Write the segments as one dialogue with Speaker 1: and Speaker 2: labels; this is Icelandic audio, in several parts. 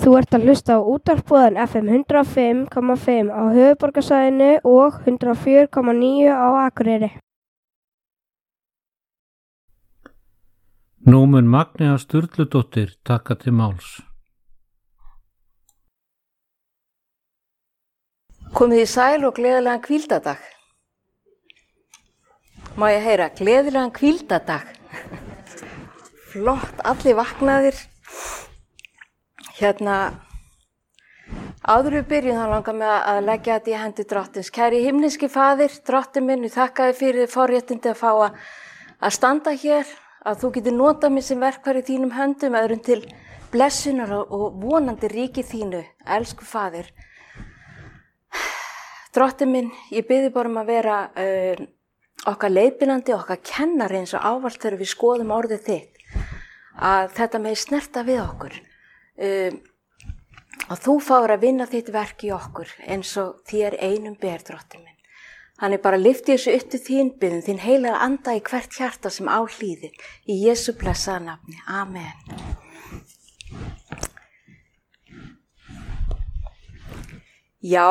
Speaker 1: Þú ert að hlusta á útvarpsboðan FM 105,5 á höfuðborgarsvæðinu og 104,9 á Akureyri.
Speaker 2: Nú mun Magnea Sturludóttir taka til máls.
Speaker 3: Komið í sæl og gleðilegan hvíldardag. Má ég heyra, gleðilegan hvíldardag. Flott, allir vaknaðir. Áður við byrjum þá langar mig að leggja þetta í hendi drottins. Kæri himneski faðir, drottin minn, ég þakka þér fyrir forréttindi að fá að standa hér, að þú getur notað mig sem verkfæri í þínum höndum, öðrum til blessunar og vonandi ríki þínu, elsku faðir. Drottin minn, ég biði bara að vera okkar leiðbeinandi, okkar kennari eins og ávallt þegar við skoðum orðið þitt, að þetta megi snerta við okkur. Að þú fáir að vinna þitt verk í okkur eins og þér einum ber, drottin minn. Þannig bara lyfti þessu upp til þín, biðum þín heilaga anda í hvert hjarta sem á hlýðir. Í Jesú blessaða nafni. Amen. Já.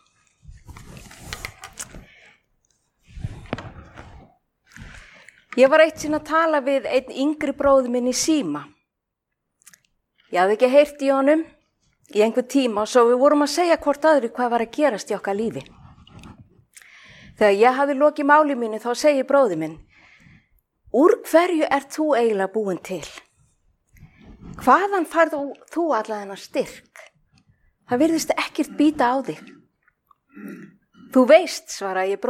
Speaker 3: Ég var eitt sinn að tala við einn yngri bróður minn í síma. Ég hafði ekki heyrt í honum í einhver tíma og svo við vorum að segja hvort öðru hvað var að gerast í okkar lífi. Þegar ég hafði lokið máli mínu þá segir bróðir minn, úr hverju ert þú eiginlega búin til? Hvaðan færð þú alla þennan styrk? Það virðist ekkert bíta á þig. Þú veist, svaraði ég bróður